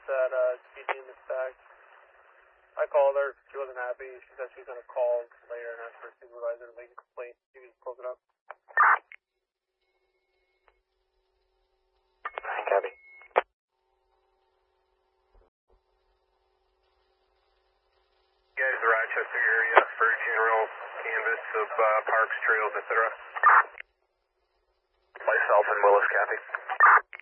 that GD in the stack. I called her. She wasn't happy. She said she was going to call later and ask her supervisor to make a complaint. She was close it up. Copy. Guys, the Rochester area for general canvas of parks, trails, etc. Myself and Willis, copy.